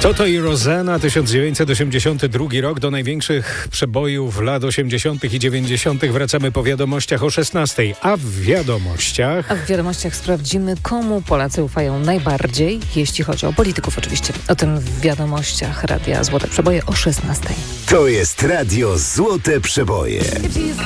Toto i Rosanna, 1982 rok. Do największych przebojów lat 80. i 90. wracamy po wiadomościach o 16. A w wiadomościach sprawdzimy, komu Polacy ufają najbardziej, jeśli chodzi o polityków oczywiście. O tym w wiadomościach Radia Złote Przeboje o 16. To jest Radio Złote Przeboje.